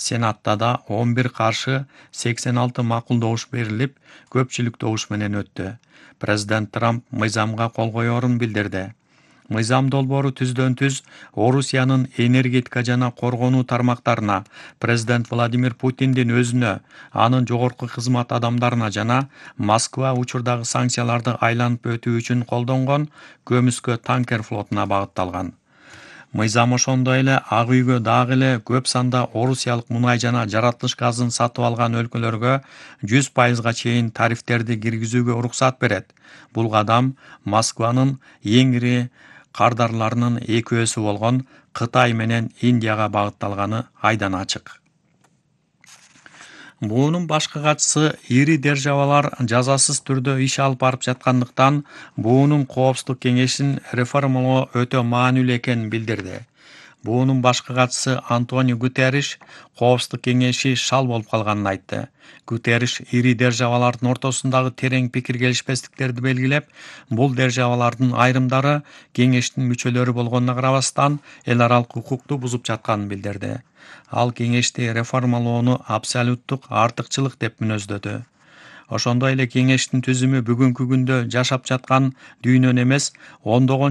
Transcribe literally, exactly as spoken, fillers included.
Сенатта да он бир каршы сексен алты макулдоуш берилип, көпчүлүк добуш менен өттү. Президент Трамп мыйзамга кол коерун билдирди. Мыйзам долбоору түздөн түз Орусиянын энергетика жана коргонуу тармактарына, президент Владимир Путиндин өзүнө, анын жогорку кызмат адамдарына жана Москва учурдагы санкцияларды айланып өтүү үчүн колдонгон көмүскө танкер флотуна багытталган. Мыйзам ошондой эле Ак үйгө дагы эле көп санда орусиялык мунай жана жаратылыш газын сатып алган өлкөлөргө жүз пайызга чейин тарифтерди киргизүүгө уруксат берет. Бул кадам Москванын эң ири кардарларынын экөөсү болгон Кытай менен Индияга багытталганы айдан ачык. Буунун башкы катчысы ири державалар жазасыз түрдө иш алып барып жаткандыктан буунун коопсуздук кеңешин реформалоо өтө маанилүү экенин билдирди. Буунун башкы катчысы Антонио Гутерриш коопсуздук кеңеши шал болуп калганын айтты. Гутерриш ири державалардын ортосундагы терең пикир келишпестиктерди белгилеп, бул державалардын айрымдары кеңештин мүчөлөрү болгонуна карабастан эл аралык укукту бузуп жатканын билдирди. Ал кеңешти реформалоону абсолюттук артыкчылык деп мүнөздөдү. Ошондой эле кеңештин түзүмү бүгүнкү күндө жашап жаткан дүйнөнү эмес, ондогон